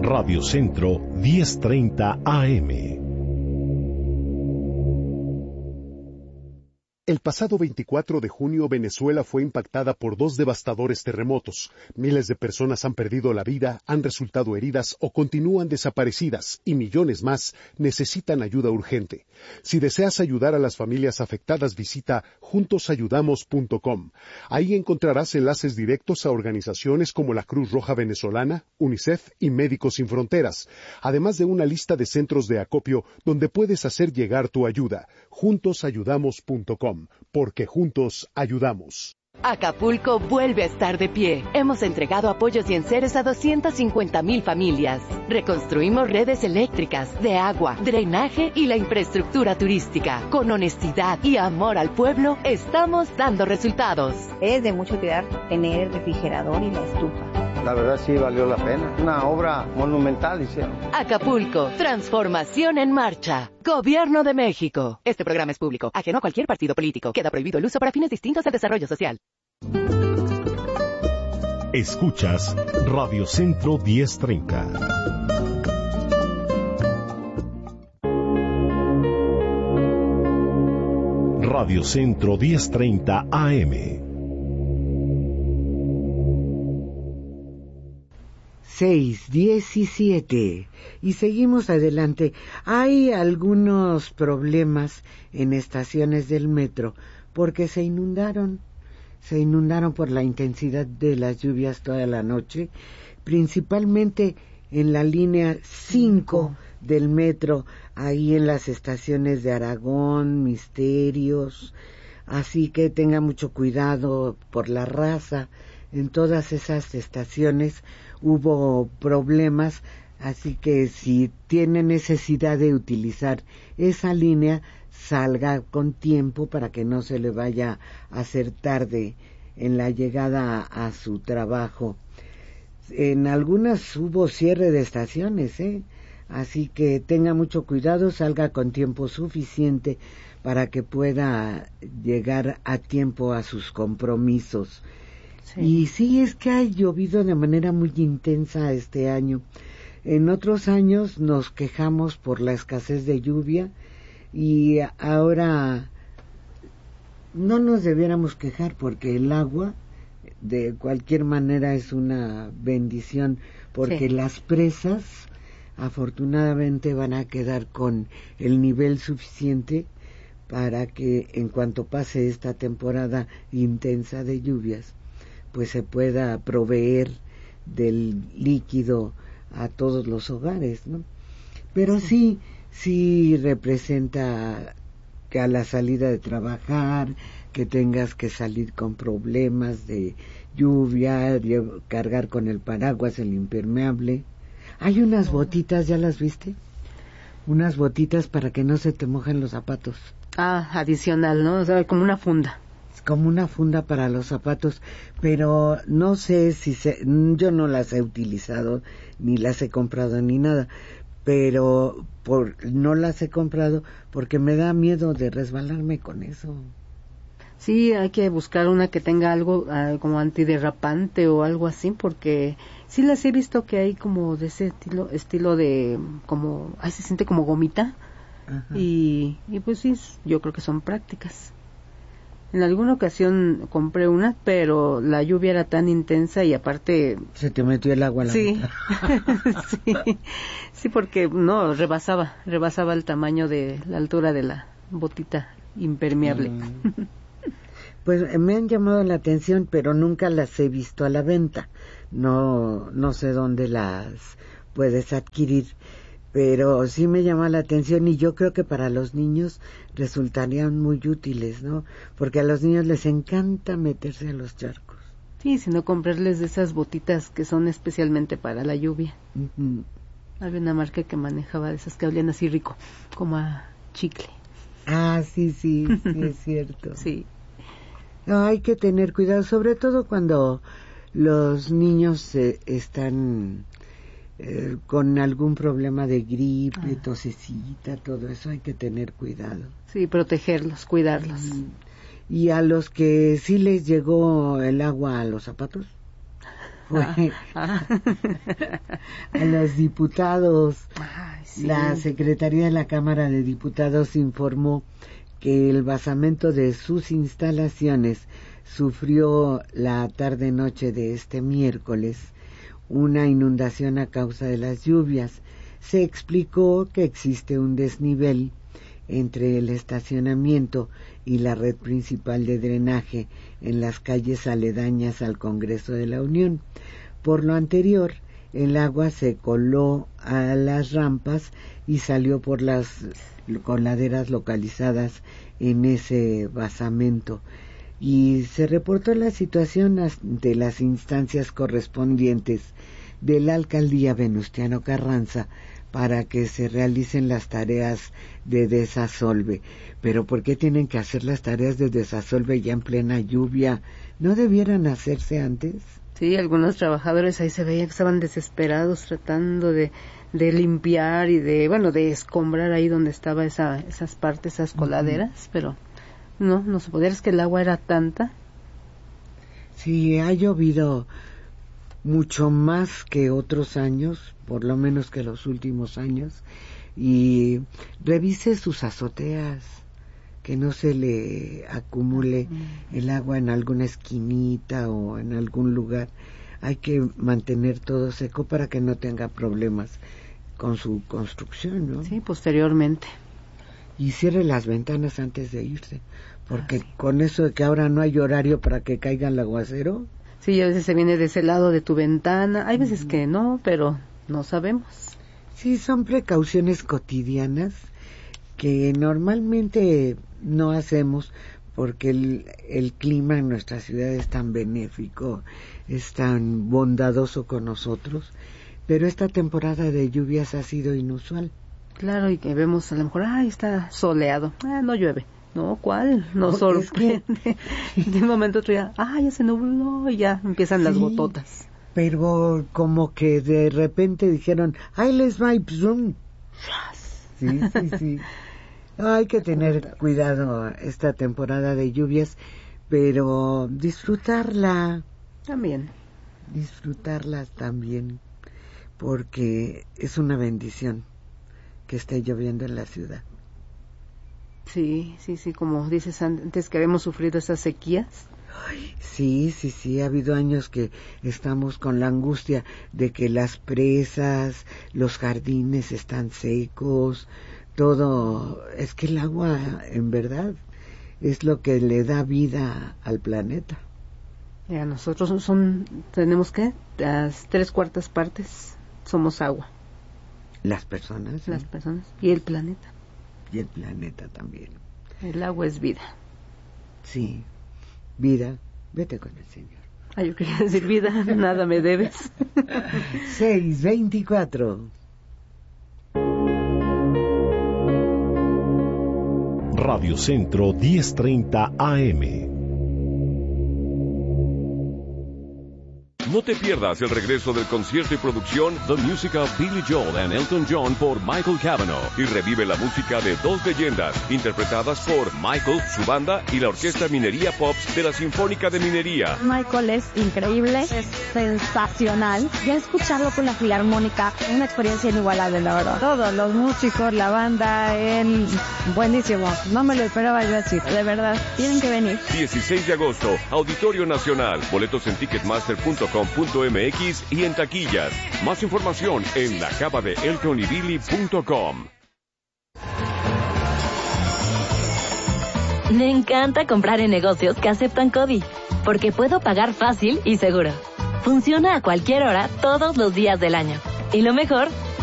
Radio Centro 1030 AM. El pasado 24 de junio, Venezuela fue impactada por 2 devastadores terremotos. Miles de personas han perdido la vida, han resultado heridas o continúan desaparecidas, y millones más necesitan ayuda urgente. Si deseas ayudar a las familias afectadas, visita juntosayudamos.com. Ahí encontrarás enlaces directos a organizaciones como la Cruz Roja Venezolana, UNICEF y Médicos Sin Fronteras, además de una lista de centros de acopio donde puedes hacer llegar tu ayuda. Juntosayudamos.com. Porque juntos ayudamos. Acapulco vuelve a estar de pie. Hemos entregado apoyos y enseres a 250,000 familias. Reconstruimos redes eléctricas, de agua, drenaje y la infraestructura turística. Con honestidad y amor al pueblo, estamos dando resultados. Es de mucho cuidar tener el refrigerador y la estufa. La verdad sí valió la pena. Una obra monumental hicieron. Acapulco, transformación en marcha. Gobierno de México. Este programa es público, ajeno a cualquier partido político. Queda prohibido el uso para fines distintos del desarrollo social. Escuchas Radio Centro 1030. Radio Centro 1030 AM. 6:17 y seguimos adelante. Hay algunos problemas en estaciones del metro porque se inundaron por la intensidad de las lluvias toda la noche, principalmente en la línea 5 del metro, ahí en las estaciones de Aragón, Misterios, así que tenga mucho cuidado por la Raza. En todas esas estaciones hubo problemas, así que si tiene necesidad de utilizar esa línea, salga con tiempo para que no se le vaya a hacer tarde en la llegada a su trabajo. En algunas hubo cierre de estaciones, así que tenga mucho cuidado, salga con tiempo suficiente para que pueda llegar a tiempo a sus compromisos. Sí. Y sí, es que ha llovido de manera muy intensa este año. En otros años nos quejamos por la escasez de lluvia y ahora no nos debiéramos quejar porque el agua de cualquier manera es una bendición, porque sí, las presas afortunadamente van a quedar con el nivel suficiente para que en cuanto pase esta temporada intensa de lluvias, pues se pueda proveer del líquido a todos los hogares, ¿no? Pero sí representa que a la salida de trabajar, que tengas que salir con problemas de lluvia, cargar con el paraguas, el impermeable. Hay unas botitas, ¿ya las viste? Unas botitas para que no se te mojen los zapatos. Adicional, ¿no? O sea, como una funda. Como una funda para los zapatos, pero no sé yo no las he utilizado, ni las he comprado ni nada, pero no las he comprado porque me da miedo de resbalarme con eso. Sí, hay que buscar una que tenga algo como antiderrapante o algo así, porque sí las he visto que hay como de ese estilo de como, se siente como gomita. Y pues sí, yo creo que son prácticas. En alguna ocasión compré una, pero la lluvia era tan intensa y aparte... Se te metió el agua en la boca. Sí, porque no, rebasaba el tamaño de la altura de la botita impermeable. Pues me han llamado la atención, pero nunca las he visto a la venta. No sé dónde las puedes adquirir. Pero sí me llama la atención y yo creo que para los niños resultarían muy útiles, ¿no? Porque a los niños les encanta meterse a los charcos. Sí, sino comprarles de esas botitas que son especialmente para la lluvia. Había una marca que manejaba de esas que olían así rico, como a chicle. Sí, es cierto. Sí. No, hay que tener cuidado, sobre todo cuando los niños están... con algún problema de gripe, tosecita, todo eso hay que tener cuidado. Sí, protegerlos, cuidarlos. ¿Y a los que sí les llegó el agua a los zapatos? a los diputados. Ay, sí. La Secretaría de la Cámara de Diputados informó que el basamento de sus instalaciones sufrió la tarde-noche de este miércoles una inundación a causa de las lluvias. Se explicó que existe un desnivel entre el estacionamiento y la red principal de drenaje en las calles aledañas al Congreso de la Unión. Por lo anterior, el agua se coló a las rampas y salió por las coladeras localizadas en ese basamento. Y se reportó la situación ante las instancias correspondientes de la Alcaldía Venustiano Carranza para que se realicen las tareas de desasolve. Pero ¿por qué tienen que hacer las tareas de desasolve ya en plena lluvia? ¿No debieran hacerse antes? Sí, algunos trabajadores ahí se veía que estaban desesperados tratando de limpiar y de escombrar ahí donde estaba esas partes, esas coladeras, pero no se podía, es que el agua era tanta. Sí, ha llovido mucho más que otros años, por lo menos que los últimos años, y revise sus azoteas, que no se le acumule el agua en alguna esquinita o en algún lugar. Hay que mantener todo seco para que no tenga problemas con su construcción, ¿no? Sí, posteriormente. Y cierre las ventanas antes de irse, porque con eso de que ahora no hay horario para que caiga el aguacero. Sí, a veces se viene de ese lado de tu ventana, hay veces que no, pero no sabemos. Sí, son precauciones cotidianas que normalmente no hacemos porque el clima en nuestra ciudad es tan benéfico, es tan bondadoso con nosotros, pero esta temporada de lluvias ha sido inusual. Claro, y que vemos a lo mejor, está soleado, no llueve. No, ¿cuál? Nos sorprende. De un momento a otro ya se nubló y ya empiezan las gototas. Pero como que de repente dijeron, ¡ay, les va! Sí. Hay que tener cuidado esta temporada de lluvias, pero disfrutarlas también, porque es una bendición que esté lloviendo en la ciudad. Sí, como dices antes que habíamos sufrido esas sequías. Sí, ha habido años que estamos con la angustia de que las presas, los jardines están secos, todo. Es que el agua, en verdad, es lo que le da vida al planeta. Nosotros tenemos que las 3/4 partes somos agua. Las personas. Las personas y el planeta. Y el planeta también. El agua es vida. Sí, vida, vete con el Señor. Yo quería decir vida, nada me debes. 6:24. Radio Centro 1030 AM. No te pierdas el regreso del concierto y producción The Music of Billy Joel and Elton John por Michael Cavanaugh y revive la música de dos leyendas interpretadas por Michael, su banda y la Orquesta Minería Pops de la Sinfónica de Minería. Michael es increíble, es sensacional. Ya escucharlo con la Filarmónica, una experiencia inigualable, la verdad. Todos los músicos, la banda, él, buenísimo. No me lo esperaba yo así, de verdad. Tienen que venir. 16 de agosto, Auditorio Nacional. Boletos en ticketmaster.com.mx y en taquillas. Más información en lacavadeeltonybilly.com. Me encanta comprar en negocios que aceptan CODI, porque puedo pagar fácil y seguro. Funciona a cualquier hora, todos los días del año. Y lo mejor